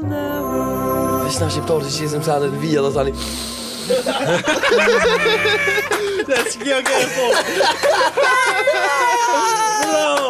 Znaš, je to, že si jsem se vyvíjel tady. Let's go, careful. No.